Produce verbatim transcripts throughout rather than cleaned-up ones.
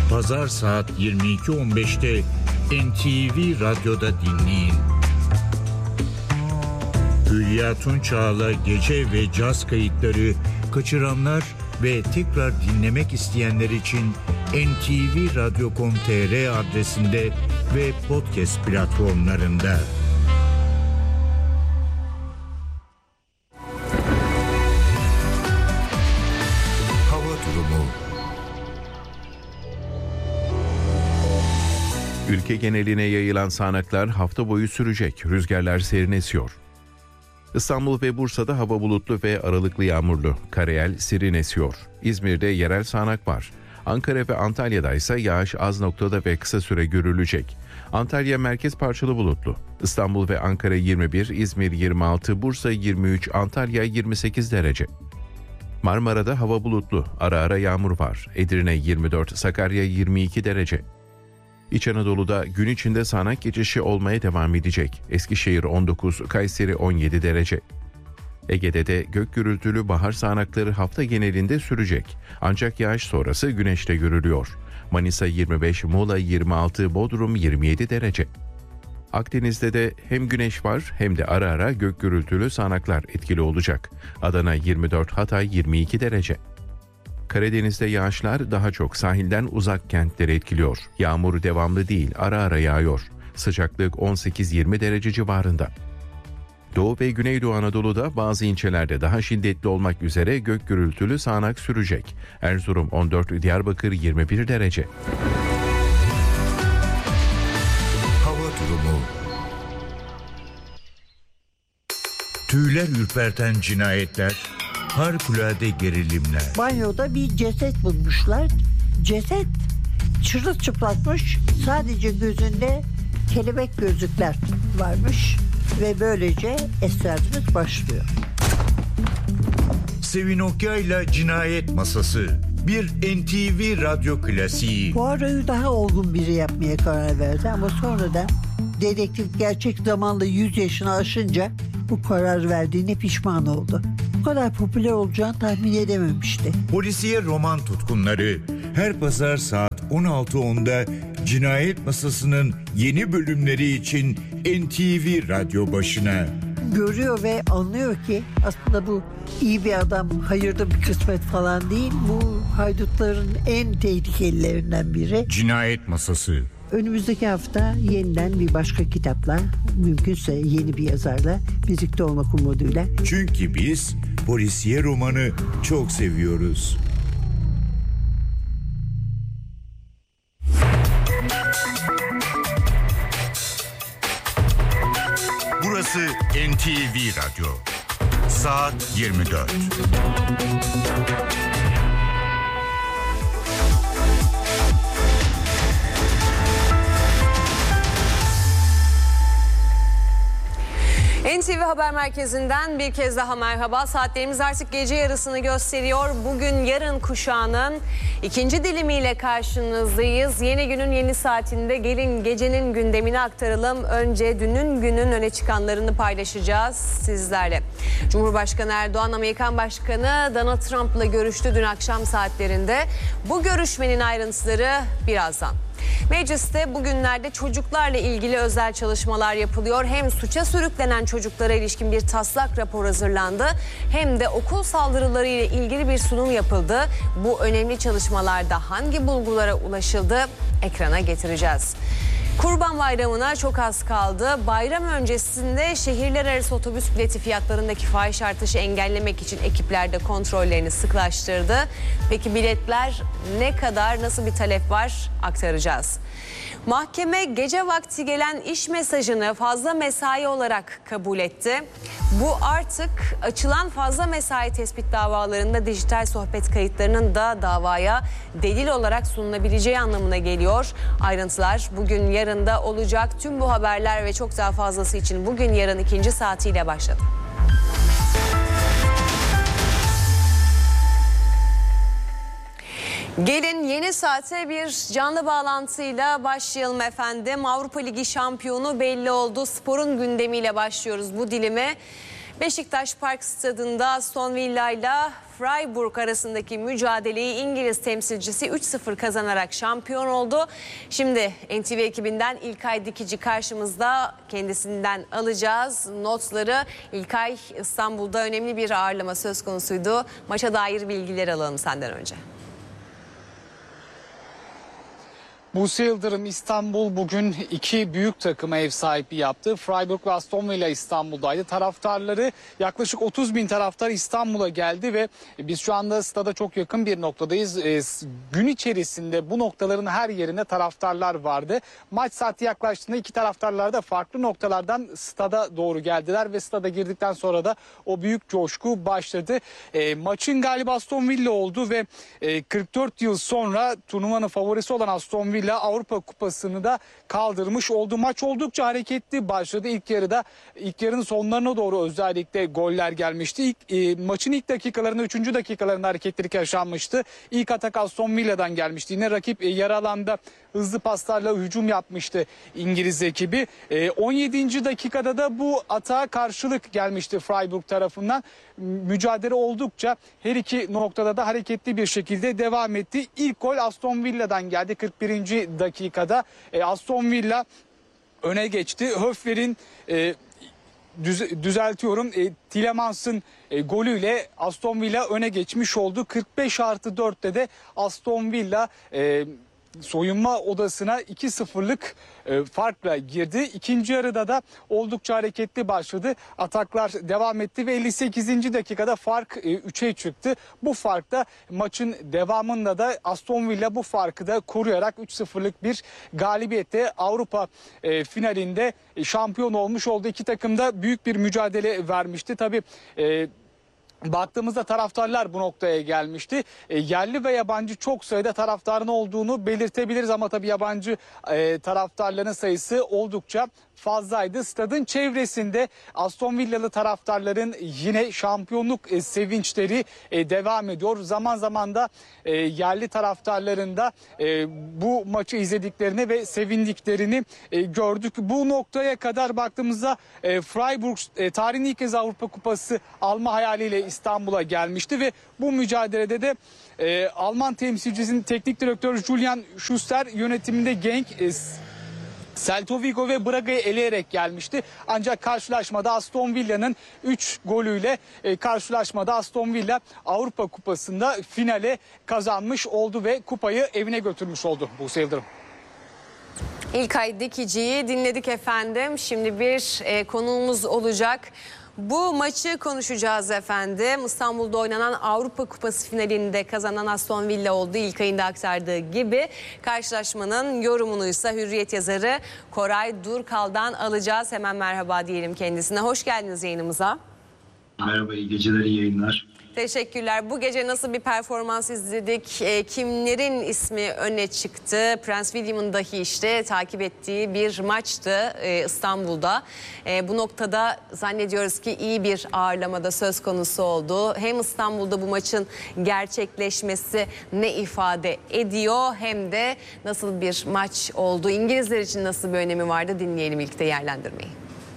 Pazar saat yirmi iki on beşte N T V Radyo'da dinleyin. Hülya Tunçağ'la gece ve caz kayıtları kaçıranlar ve tekrar dinlemek isteyenler için en te ve radyo nokta com nokta te er adresinde ve podcast platformlarında. Hava durumu. Ülke geneline yayılan sağanaklar hafta boyu sürecek. Rüzgarlar serin esiyor. İstanbul ve Bursa'da hava bulutlu ve aralıklı yağmurlu. Karayel serin esiyor. İzmir'de yerel sağanak var. Ankara ve Antalya'da ise yağış az noktada ve kısa süre görülecek. Antalya merkez parçalı bulutlu. İstanbul ve Ankara yirmi bir, İzmir yirmi altı, Bursa yirmi üç, Antalya yirmi sekiz derece. Marmara'da hava bulutlu. Ara ara yağmur var. Edirne yirmi dört, Sakarya yirmi iki derece. İç Anadolu'da gün içinde sağanak geçişi olmaya devam edecek. Eskişehir on dokuz, Kayseri on yedi derece. Ege'de de gök gürültülü bahar sağanakları hafta genelinde sürecek. Ancak yağış sonrası güneş de görülüyor. Manisa yirmi beş, Muğla yirmi altı, Bodrum yirmi yedi derece. Akdeniz'de de hem güneş var hem de ara ara gök gürültülü sağanaklar etkili olacak. Adana yirmi dört, Hatay yirmi iki derece. Karadeniz'de yağışlar daha çok sahilden uzak kentleri etkiliyor. Yağmur devamlı değil, ara ara yağıyor. Sıcaklık on sekiz yirmi derece civarında. Doğu ve Güneydoğu Anadolu'da bazı ilçelerde daha şiddetli olmak üzere gök gürültülü sağanak sürecek. Erzurum on dört, Diyarbakır yirmi bir derece. Hava durumu. Tüyler ürperten cinayetler, harikulade gerilimler. Banyoda bir ceset bulmuşlar. Ceset çırılçıplakmış. Sadece gözünde kelebek gözlükler varmış. Ve böylece esrarımız başlıyor. Sevin Okyay'la Cinayet Masası. Bir N T V radyo klasiği. Poirot'u daha olgun biri yapmaya karar verdi ama sonradan dedektif gerçek zamanlı yüz yaşını aşınca bu karar verdiğine pişman oldu. Bu kadar popüler olacağını tahmin edememişti. Polisiye roman tutkunları her pazar saat on altı onda Cinayet Masası'nın yeni bölümleri için N T V radyo başına. Görüyor ve anlıyor ki aslında bu iyi bir adam, hayırlı bir kısmet falan değil. Bu haydutların en tehlikelilerinden biri. Cinayet Masası. Önümüzdeki hafta yeniden bir başka kitapla, mümkünse yeni bir yazarla birlikte olmak umuduyla. Çünkü biz polisiye romanı çok seviyoruz. Burası N T V Radyo. Saat yirmi dört. N T V Haber Merkezi'nden bir kez daha merhaba. Saatlerimiz artık gece yarısını gösteriyor. Bugün yarın kuşağının ikinci dilimiyle karşınızdayız. Yeni günün yeni saatinde gelin gecenin gündemini aktaralım. Önce dünün günün öne çıkanlarını paylaşacağız sizlerle. Cumhurbaşkanı Erdoğan, Amerikan Başkanı Donald Trump'la görüştü dün akşam saatlerinde. Bu görüşmenin ayrıntıları birazdan. Mecliste bugünlerde çocuklarla ilgili özel çalışmalar yapılıyor. Hem suça sürüklenen çocuklara ilişkin bir taslak rapor hazırlandı, hem de okul saldırıları ile ilgili bir sunum yapıldı. Bu önemli çalışmalarda hangi bulgulara ulaşıldı ekrana getireceğiz. Kurban Bayramı'na çok az kaldı. Bayram öncesinde şehirler arası otobüs bileti fiyatlarındaki fahiş artışı engellemek için ekipler de kontrollerini sıklaştırdı. Peki biletler ne kadar, nasıl bir talep var aktaracağız. Mahkeme gece vakti gelen iş mesajını fazla mesai olarak kabul etti. Bu artık açılan fazla mesai tespit davalarında dijital sohbet kayıtlarının da davaya delil olarak sunulabileceği anlamına geliyor. Ayrıntılar bugün yarın da olacak. Tüm bu haberler ve çok daha fazlası için bugün yarın ikinci saatiyle başladı. Gelin yeni saate bir canlı bağlantıyla başlayalım efendim. Avrupa Ligi şampiyonu belli oldu. Sporun gündemiyle başlıyoruz bu dilime. Beşiktaş Park Stadı'nda Aston Villa ile Freiburg arasındaki mücadeleyi İngiliz temsilcisi üç sıfır kazanarak şampiyon oldu. Şimdi N T V ekibinden İlkay Dikici karşımızda, kendisinden alacağız notları. İlkay, İstanbul'da önemli bir ağırlama söz konusuydu. Maça dair bilgiler alalım senden önce. Buse Yıldırım, İstanbul bugün iki büyük takıma ev sahipliği yaptı. Freiburg ve Aston Villa İstanbul'daydı. Taraftarları, yaklaşık otuz bin taraftar İstanbul'a geldi ve biz şu anda stada çok yakın bir noktadayız. E, gün içerisinde bu noktaların her yerinde taraftarlar vardı. Maç saati yaklaştığında iki taraftarlar da farklı noktalardan stada doğru geldiler ve stada girdikten sonra da o büyük coşku başladı. E, maçın galibi Aston Villa oldu ve e, kırk dört yıl sonra turnuvanın favorisi olan Aston Villa Avrupa Kupası'nı da kaldırmış oldu. Maç oldukça hareketli başladı. İlk yarıda, ilk yarının sonlarına doğru özellikle goller gelmişti. İlk, e, maçın ilk dakikalarında, üçüncü dakikalarında hareketlilik yaşanmıştı. İlk atak Aston Villa'dan gelmişti. Yine rakip e, yarı alanda hızlı paslarla hücum yapmıştı İngiliz ekibi. E, on yedinci dakikada da bu atağa karşılık gelmişti Freiburg tarafından. Mücadele oldukça her iki noktada da hareketli bir şekilde devam etti. İlk gol Aston Villa'dan geldi kırk birinci dakikada. E, Aston Villa öne geçti. Höfler'in e, düz, düzeltiyorum e, Tielemans'ın e, golüyle Aston Villa öne geçmiş oldu. kırk beş artı dörtte de Aston Villa e, soyunma odasına iki sıfırlık e, farkla girdi. İkinci yarıda da oldukça hareketli başladı. Ataklar devam etti ve elli sekizinci dakikada fark e, üçe çıktı. Bu fark da maçın devamında da Aston Villa bu farkı da koruyarak üç sıfırlık bir galibiyette Avrupa e, finalinde e, şampiyon olmuş oldu. İki takım da büyük bir mücadele vermişti. Tabii e, baktığımızda taraftarlar bu noktaya gelmişti. E, yerli ve yabancı çok sayıda taraftarın olduğunu belirtebiliriz ama tabii yabancı e, taraftarların sayısı oldukça fazlaydı. Stadın çevresinde Aston Villalı taraftarların yine şampiyonluk e, sevinçleri e, devam ediyor. Zaman zaman da e, yerli taraftarların da e, bu maçı izlediklerini ve sevindiklerini e, gördük. Bu noktaya kadar baktığımızda e, Freiburg e, tarihin ilk kez Avrupa Kupası alma hayaliyle İstanbul'a gelmişti ve bu mücadelede de e, Alman temsilcisinin teknik direktörü Julian Schuster yönetiminde Genk e, Celta Vigo ve Braga'yı eleyerek gelmişti. Ancak karşılaşmada Aston Villa'nın üç golüyle e, karşılaşmada Aston Villa Avrupa Kupası'nda finale kazanmış oldu ve kupayı evine götürmüş oldu Buse Yıldırım. İlkay Dikici'yi dinledik efendim. Şimdi bir e, konuğumuz olacak. Bu maçı konuşacağız efendim. İstanbul'da oynanan Avrupa Kupası finalinde kazanan Aston Villa oldu. İlkay'ın da aktardığı gibi. Karşılaşmanın yorumunu ise Hürriyet yazarı Koray Durkal'dan alacağız. Hemen merhaba diyelim kendisine. Hoş geldiniz yayınımıza. Merhaba, iyi geceler, iyi yayınlar. Teşekkürler. Bu gece nasıl bir performans izledik? E, kimlerin ismi öne çıktı? Prens William'ın dahi işte takip ettiği bir maçtı e, İstanbul'da. E, bu noktada zannediyoruz ki iyi bir ağırlamada söz konusu oldu. Hem İstanbul'da bu maçın gerçekleşmesi ne ifade ediyor, hem de nasıl bir maç oldu? İngilizler için nasıl bir önemi vardı? Dinleyelim ilk değerlendirmeyi.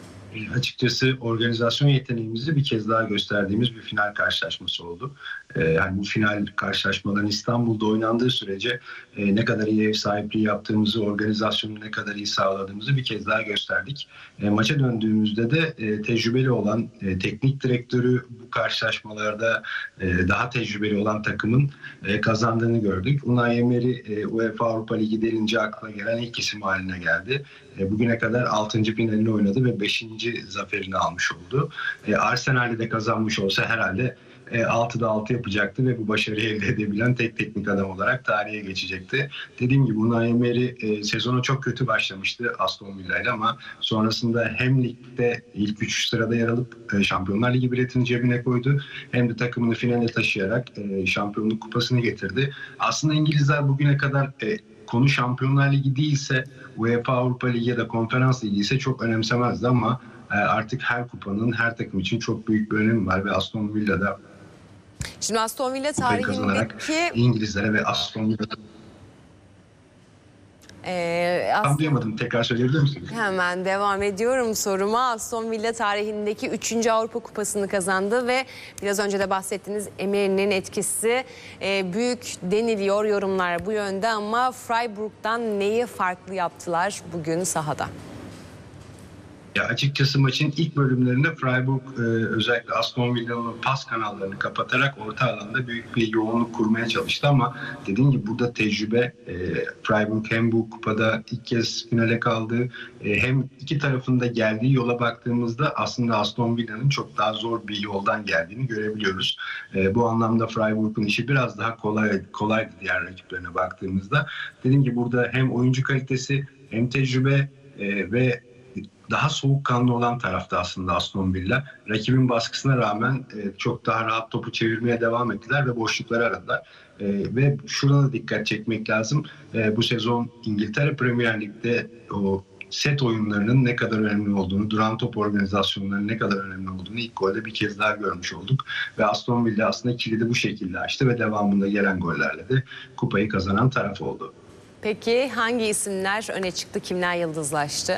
Açıkçası organizasyon yeteneğimizi bir kez daha gösterdiğimiz bir final karşılaşması oldu. Ee, yani bu final karşılaşmaların İstanbul'da oynandığı sürece e, ne kadar iyi ev sahipliği yaptığımızı, organizasyonu ne kadar iyi sağladığımızı bir kez daha gösterdik. E, maça döndüğümüzde de e, tecrübeli olan e, teknik direktörü bu karşılaşmalarda e, daha tecrübeli olan takımın e, kazandığını gördük. Unai Emery e, UEFA Avrupa Ligi denince akla gelen ilk isim haline geldi. E, bugüne kadar altıncı finalini oynadı ve beşinci zaferini almış oldu. E, Arsenal'de de kazanmış olsa herhalde e, altıda altı yapacaktı ve bu başarıyı elde edebilen tek teknik adam olarak tarihe geçecekti. Dediğim gibi Unai Emery e, sezona çok kötü başlamıştı Aston Villa'yla ama sonrasında hem ligde ilk üç sırada yer alıp e, Şampiyonlar Ligi biletini cebine koydu, hem de takımını finale taşıyarak e, şampiyonluk kupasını getirdi. Aslında İngilizler bugüne kadar e, konu Şampiyonlar Ligi değilse, UEFA Avrupa Ligi ya da Konferans Ligi ise çok önemsemezdi ama artık her kupanın her takım için çok büyük bir önemi var ve Aston Villa'da Şimdi Aston Villa kupayı kazanarak tarihindeki İngilizlere ve Aston Villa'da Ee, Aston... Anlayamadım. Tekrar söyleyebilir misiniz? Hemen devam ediyorum soruma. Aston Villa tarihindeki üçüncü Avrupa Kupası'nı kazandı ve biraz önce de bahsettiğiniz Emery'nin etkisi e, büyük deniliyor, yorumlar bu yönde, ama Freiburg'dan neyi farklı yaptılar bugün sahada? Ya açıkçası maçın ilk bölümlerinde Freiburg e, özellikle Aston Villa'nın pas kanallarını kapatarak orta alanda büyük bir yoğunluk kurmaya çalıştı, ama dediğim gibi burada tecrübe, e, Freiburg hem bu kupada ilk kez finale kaldı, e, hem iki tarafında geldiği yola baktığımızda aslında Aston Villa'nın çok daha zor bir yoldan geldiğini görebiliyoruz. E, bu anlamda Freiburg'un işi biraz daha kolay kolaydı diğer rakiplerine baktığımızda. Dediğim gibi burada hem oyuncu kalitesi hem tecrübe e, ve daha soğukkanlı olan tarafta aslında Aston Villa. Rakibin baskısına rağmen e, çok daha rahat topu çevirmeye devam ettiler ve boşlukları aradılar. E, ve şurada da dikkat çekmek lazım. E, bu sezon İngiltere Premier Lig'de o set oyunlarının ne kadar önemli olduğunu, duran top organizasyonlarının ne kadar önemli olduğunu ilk golde bir kez daha görmüş olduk. Ve Aston Villa aslında kilidi bu şekilde açtı ve devamında gelen gollerle de kupayı kazanan taraf oldu. Peki hangi isimler öne çıktı, kimler yıldızlaştı?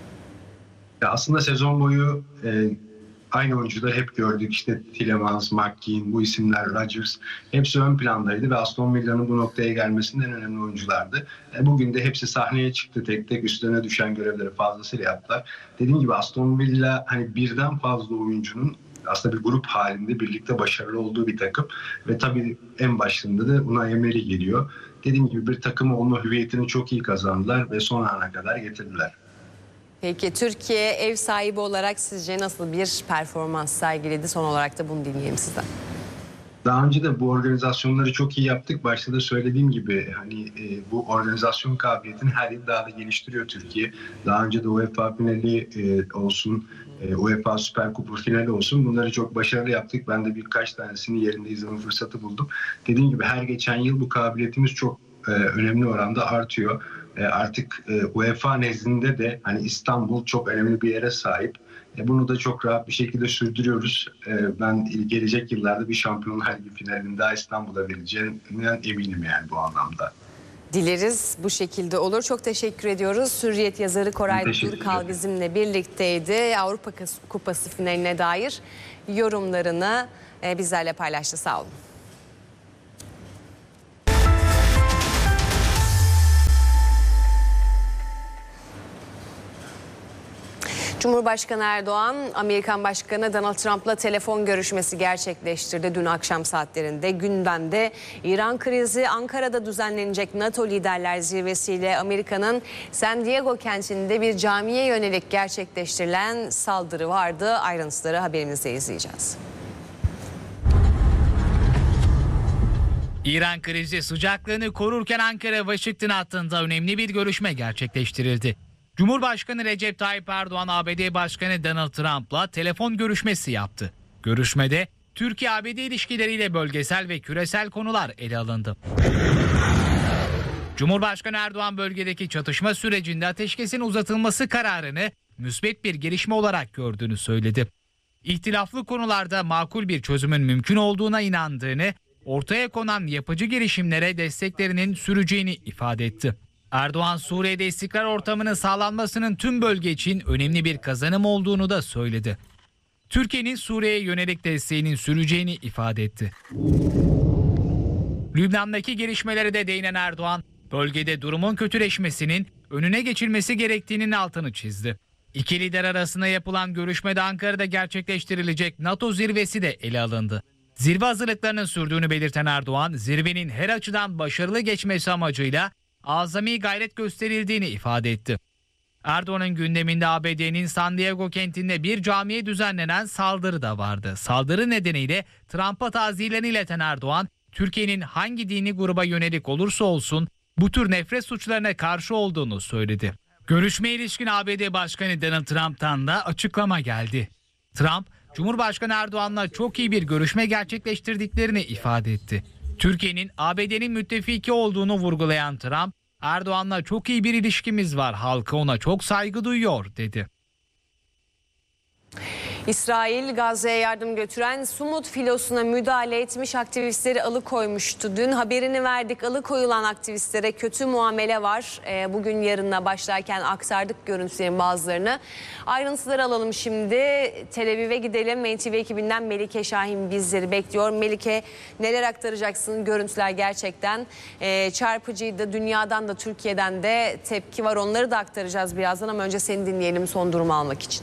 Ya aslında sezon boyu e, aynı oyuncuları hep gördük. İşte Tielemans, McKean, bu isimler, Rodgers hepsi ön plandaydı ve Aston Villa'nın bu noktaya gelmesinin en önemli oyunculardı. E, bugün de hepsi sahneye çıktı, tek tek üstlerine düşen görevleri fazlasıyla yaptılar. Dediğim gibi Aston Villa hani birden fazla oyuncunun aslında bir grup halinde birlikte başarılı olduğu bir takım ve tabii en başında da Unai Emery geliyor. Dediğim gibi bir takım olma hüviyetini çok iyi kazandılar ve son ana kadar getirdiler. Peki Türkiye ev sahibi olarak sizce nasıl bir performans sergiledi? Son olarak da bunu dinleyelim sizden. Daha önce de bu organizasyonları çok iyi yaptık. Başta da söylediğim gibi hani e, bu organizasyon kabiliyetini her yıl daha da geliştiriyor Türkiye. Daha önce de UEFA finali e, olsun, e, UEFA Süper Kupa finali olsun, bunları çok başarılı yaptık. Ben de birkaç tanesini yerinde izleme fırsatı buldum. Dediğim gibi her geçen yıl bu kabiliyetimiz çok e, önemli oranda artıyor. E, artık e, UEFA nezdinde de hani İstanbul çok önemli bir yere sahip. E, bunu da çok rahat bir şekilde sürdürüyoruz. E, ben gelecek yıllarda bir Şampiyonlar Ligi finalinin daha İstanbul'a verileceğinden eminim yani bu anlamda. Dileriz bu şekilde olur. Çok teşekkür ediyoruz. Hürriyet yazarı Koray Durkal bizimle birlikteydi. Avrupa Kupası finaline dair yorumlarını e, bizlerle paylaştı. Sağ olun. Cumhurbaşkanı Erdoğan, Amerikan Başkanı Donald Trump'la telefon görüşmesi gerçekleştirdi dün akşam saatlerinde. Gündemde İran krizi, Ankara'da düzenlenecek NATO Liderler Zirvesi'yle Amerika'nın San Diego kentinde bir camiye yönelik gerçekleştirilen saldırı vardı. Ayrıntıları haberimizde izleyeceğiz. İran krizi sıcaklığını korurken Ankara-Washington hattında önemli bir görüşme gerçekleştirildi. Cumhurbaşkanı Recep Tayyip Erdoğan, A B D Başkanı Donald Trump'la telefon görüşmesi yaptı. Görüşmede Türkiye-A B D ilişkileriyle bölgesel ve küresel konular ele alındı. Cumhurbaşkanı Erdoğan bölgedeki çatışma sürecinde ateşkesin uzatılması kararını müsbet bir gelişme olarak gördüğünü söyledi. İhtilaflı konularda makul bir çözümün mümkün olduğuna inandığını, ortaya konan yapıcı girişimlere desteklerinin süreceğini ifade etti. Erdoğan, Suriye'de istikrar ortamının sağlanmasının tüm bölge için önemli bir kazanım olduğunu da söyledi. Türkiye'nin Suriye'ye yönelik desteğinin süreceğini ifade etti. Lübnan'daki gelişmelere de değinen Erdoğan, bölgede durumun kötüleşmesinin önüne geçilmesi gerektiğinin altını çizdi. İki lider arasında yapılan görüşmede Ankara'da gerçekleştirilecek NATO zirvesi de ele alındı. Zirve hazırlıklarının sürdüğünü belirten Erdoğan, zirvenin her açıdan başarılı geçmesi amacıyla azami gayret gösterildiğini ifade etti. Erdoğan'ın gündeminde A B D'nin San Diego kentinde bir camiye düzenlenen saldırı da vardı. Saldırı nedeniyle Trump'a tazilerini ileten Erdoğan, Türkiye'nin hangi dini gruba yönelik olursa olsun bu tür nefret suçlarına karşı olduğunu söyledi. Görüşmeye ilişkin A B D Başkanı Donald Trump'tan da açıklama geldi. Trump, Cumhurbaşkanı Erdoğan'la çok iyi bir görüşme gerçekleştirdiklerini ifade etti. Türkiye'nin A B D'nin müttefiki olduğunu vurgulayan Trump, Erdoğan'la çok iyi bir ilişkimiz var, halkı ona çok saygı duyuyor dedi. İsrail Gazze'ye yardım götüren Sumut filosuna müdahale etmiş aktivistleri alıkoymuştu. Dün haberini verdik, alıkoyulan aktivistlere kötü muamele var. E, bugün yarına başlarken aktardık görüntülerin bazılarını. Ayrıntıları alalım şimdi. Tel Aviv'e gidelim. N T V ekibinden Melike Şahin bizleri bekliyor. Melike, neler aktaracaksın? Görüntüler gerçekten e, çarpıcıydı. Dünyadan da Türkiye'den de tepki var. Onları da aktaracağız birazdan ama önce seni dinleyelim son durumu almak için.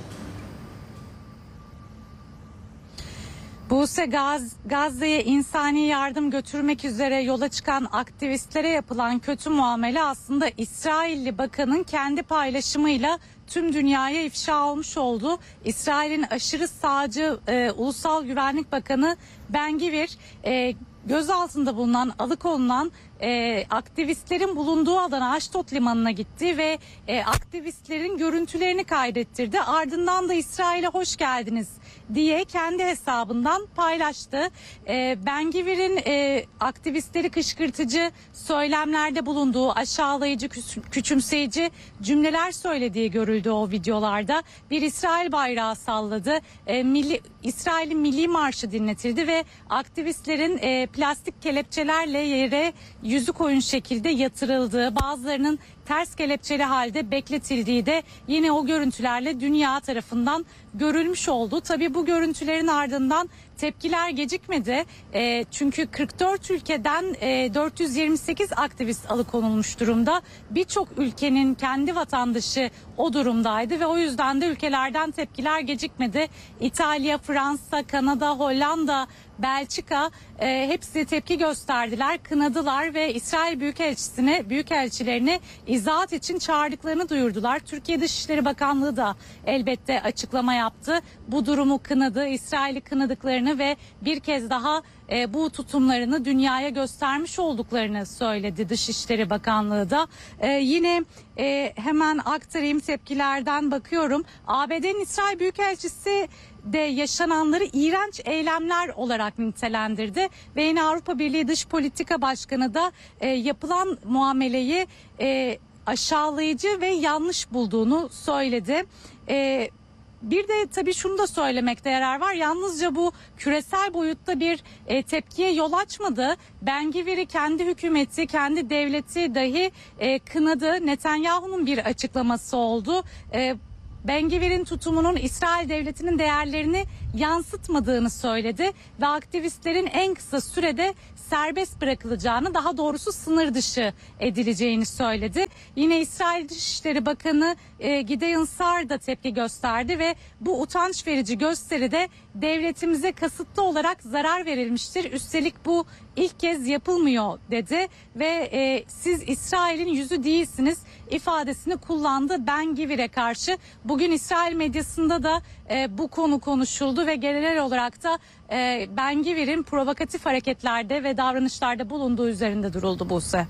Buse, Gaz, Gazze'ye insani yardım götürmek üzere yola çıkan aktivistlere yapılan kötü muamele aslında İsrailli bakanın kendi paylaşımıyla tüm dünyaya ifşa olmuş oldu. İsrail'in aşırı sağcı e, Ulusal Güvenlik Bakanı Ben-Gvir e, gözaltında bulunan, alıkonulan e, aktivistlerin bulunduğu alana Aşdod Limanı'na gitti ve e, aktivistlerin görüntülerini kaydettirdi. Ardından da İsrail'e hoş geldiniz diye kendi hesabından paylaştı. E, Ben-Gvir'in e, aktivistleri kışkırtıcı söylemlerde bulunduğu, aşağılayıcı, küçümseyici cümleler söylediği görüldü o videolarda. Bir İsrail bayrağı salladı. E, milli, İsrail'in milli marşı dinletildi ve aktivistlerin e, plastik kelepçelerle yere yüzü koyun şekilde yatırıldığı, bazılarının ters kelepçeli halde bekletildiği de yine o görüntülerle dünya tarafından görülmüş oldu. Tabii bu görüntülerin ardından tepkiler gecikmedi. E, çünkü kırk dört ülkeden e, dört yüz yirmi sekiz aktivist alıkonulmuş durumda. Birçok ülkenin kendi vatandaşı o durumdaydı ve o yüzden de ülkelerden tepkiler gecikmedi. İtalya, Fransa, Kanada, Hollanda, Belçika e, hepsi tepki gösterdiler, kınadılar ve İsrail Büyükelçisine, Büyükelçilerini izahat için çağırdıklarını duyurdular. Türkiye Dışişleri Bakanlığı da elbette açıklama yaptı. Bu durumu kınadı, İsrail'i kınadıklarını ve bir kez daha e, bu tutumlarını dünyaya göstermiş olduklarını söyledi Dışişleri Bakanlığı da. E, yine e, hemen aktarayım, tepkilerden bakıyorum. A B D'nin İsrail Büyükelçisi de yaşananları iğrenç eylemler olarak nitelendirdi ve yine Avrupa Birliği Dış Politika Başkanı da e, yapılan muameleyi e, aşağılayıcı ve yanlış bulduğunu söyledi. E, Bir de tabii şunu da söylemekte yarar var. Yalnızca bu küresel boyutta bir e, tepkiye yol açmadı. Ben-Gvir'i kendi hükümeti, kendi devleti dahi e, kınadı. Netanyahu'nun bir açıklaması oldu. E, Ben-Gvir'in tutumunun İsrail devletinin değerlerini yansıtmadığını söyledi ve aktivistlerin en kısa sürede serbest bırakılacağını, daha doğrusu sınır dışı edileceğini söyledi. Yine İsrail Dışişleri Bakanı e, Gideon Sa'ar da tepki gösterdi ve bu utanç verici gösteride devletimize kasıtlı olarak zarar verilmiştir. Üstelik bu ilk kez yapılmıyor dedi ve e, siz İsrail'in yüzü değilsiniz ifadesini kullandı Ben-Gvir'e karşı. Bugün İsrail medyasında da e, bu konu konuşuldu ve genel olarak da e, Ben-Gvir'in provokatif hareketlerde ve davranışlarda bulunduğu üzerinde duruldu Buse.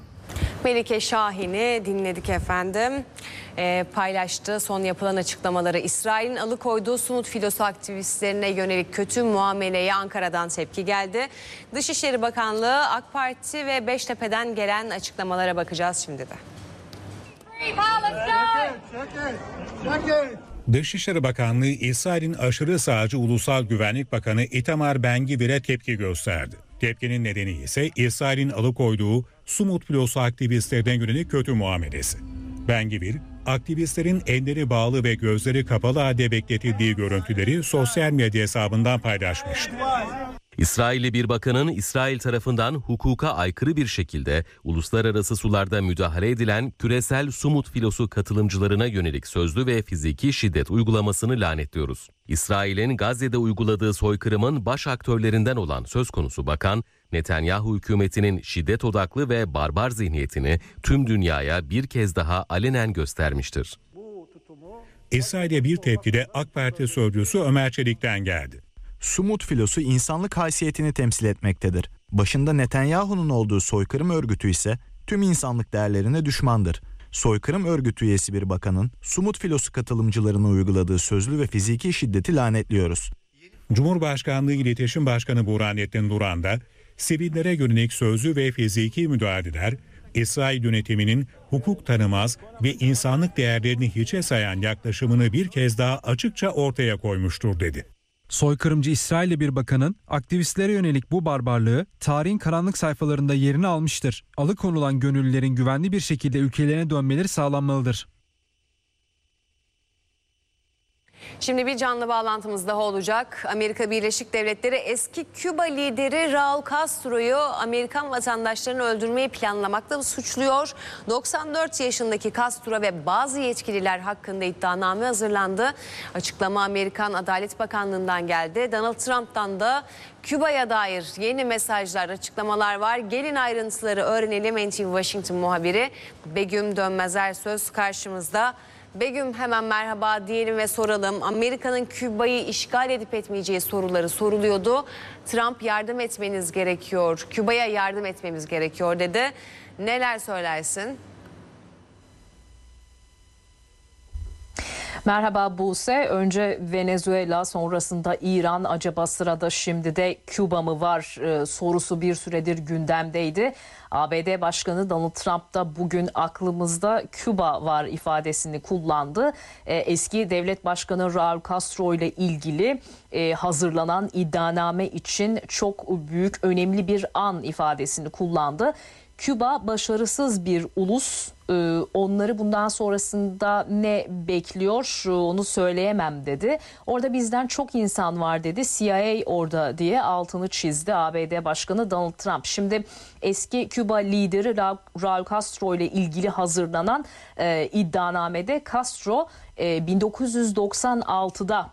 Melike Şahin'i dinledik efendim. E, paylaştı son yapılan açıklamaları. İsrail'in alıkoyduğu Sumut filosu aktivistlerine yönelik kötü muameleye Ankara'dan tepki geldi. Dışişleri Bakanlığı, AK Parti ve Beştepe'den gelen açıklamalara bakacağız şimdi de. Dışişleri Bakanlığı, İsrail'in aşırı sağcı Ulusal Güvenlik Bakanı Itamar Ben-Gvir'e tepki gösterdi. Tepkinin nedeni ise İsrail'in alıkoyduğu Sumut filosu aktivistlerine yönelik kötü muamelesi. Ben-Gvir, aktivistlerin elleri bağlı ve gözleri kapalı halde bekletildiği görüntüleri sosyal medya hesabından paylaşmıştı. İsrailli bir bakanın İsrail tarafından hukuka aykırı bir şekilde uluslararası sularda müdahale edilen küresel Sumut filosu katılımcılarına yönelik sözlü ve fiziki şiddet uygulamasını lanetliyoruz. İsrail'in Gazze'de uyguladığı soykırımın baş aktörlerinden olan söz konusu bakan, Netanyahu hükümetinin şiddet odaklı ve barbar zihniyetini tüm dünyaya bir kez daha alenen göstermiştir. İsrail'e bir tepki de AK Parti sözcüsü Ömer Çelik'ten geldi. Sumut filosu insanlık haysiyetini temsil etmektedir. Başında Netanyahu'nun olduğu soykırım örgütü ise tüm insanlık değerlerine düşmandır. Soykırım örgütü üyesi bir bakanın Sumut filosu katılımcılarına uyguladığı sözlü ve fiziki şiddeti lanetliyoruz. Cumhurbaşkanlığı İletişim Başkanı Burhanettin Duran da sivillere yönelik sözlü ve fiziki müdahaleler İsrail yönetiminin hukuk tanımaz ve insanlık değerlerini hiçe sayan yaklaşımını bir kez daha açıkça ortaya koymuştur dedi. Soykırımcı İsrailli bir bakanın aktivistlere yönelik bu barbarlığı tarihin karanlık sayfalarında yerini almıştır. Alıkonulan gönüllülerin güvenli bir şekilde ülkelerine dönmeleri sağlanmalıdır. Şimdi bir canlı bağlantımız daha olacak. Amerika Birleşik Devletleri eski Küba lideri Raul Castro'yu Amerikan vatandaşlarını öldürmeyi planlamakla suçluyor. doksan dört yaşındaki Castro ve bazı yetkililer hakkında iddianame hazırlandı. Açıklama Amerikan Adalet Bakanlığı'ndan geldi. Donald Trump'tan da Küba'ya dair yeni mesajlar, açıklamalar var. Gelin ayrıntıları öğrenelim. N T V Washington muhabiri Begüm Dönmezer söz karşımızda. Begüm, hemen merhaba diyelim ve soralım. Amerika'nın Küba'yı işgal edip etmeyeceği soruları soruluyordu. Trump yardım etmeniz gerekiyor, Küba'ya yardım etmemiz gerekiyor dedi. Neler söylersin? Merhaba Buse. Önce Venezuela, sonrasında İran, acaba sırada şimdi de Küba mı var ee, sorusu bir süredir gündemdeydi. A B D Başkanı Donald Trump da bugün aklımızda Küba var ifadesini kullandı. Ee, eski devlet başkanı Raul Castro ile ilgili e, hazırlanan iddianame için çok büyük, önemli bir an ifadesini kullandı. Küba başarısız bir ulus. Onları bundan sonrasında ne bekliyor onu söyleyemem dedi. Orada bizden çok insan var dedi. C I A orada diye altını çizdi A B D Başkanı Donald Trump. Şimdi eski Küba lideri Raul Castro ile ilgili hazırlanan e, iddianamede Castro e, bin dokuz yüz doksan altıda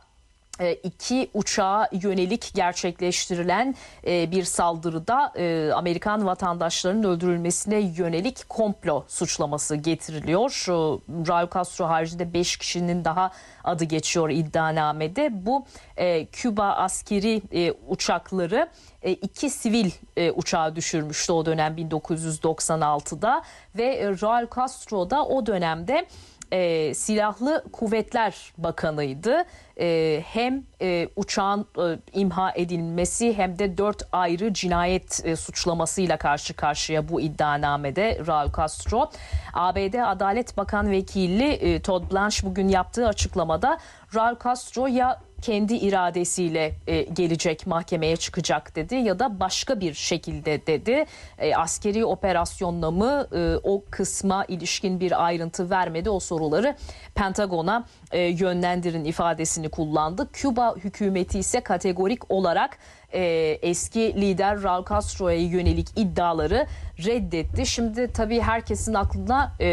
iki uçağa yönelik gerçekleştirilen bir saldırıda Amerikan vatandaşlarının öldürülmesine yönelik komplo suçlaması getiriliyor. Raul Castro haricinde beş kişinin daha adı geçiyor iddianamede. Bu Küba askeri uçakları iki sivil uçağı düşürmüştü o dönem bin dokuz yüz doksan altıda ve Raul Castro da o dönemde E, Silahlı Kuvvetler Bakanıydı. E, hem e, uçağın e, imha edilmesi hem de dört ayrı cinayet e, suçlamasıyla karşı karşıya bu iddianamede Raul Castro. A B D Adalet Bakan Vekili e, Todd Blanche bugün yaptığı açıklamada Raul Castro ya kendi iradesiyle e, gelecek, mahkemeye çıkacak dedi ya da başka bir şekilde dedi. E, askeri operasyonla mı e, o kısma ilişkin bir ayrıntı vermedi. O soruları Pentagon'a e, yönlendirin ifadesini kullandı. Küba hükümeti ise kategorik olarak e, eski lider Raul Castro'ya yönelik iddiaları reddetti. Şimdi tabii herkesin aklına e,